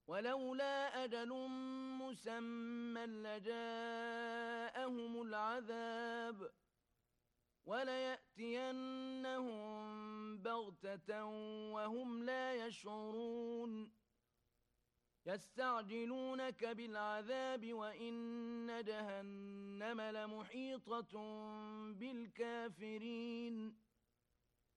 ولولا أجل مسمى لجاءهم العذاب وليأتينهم بغتة وهم لا يشعرون يستعجلونك بالعذاب وإن جهنم لمحيطة بالكافرين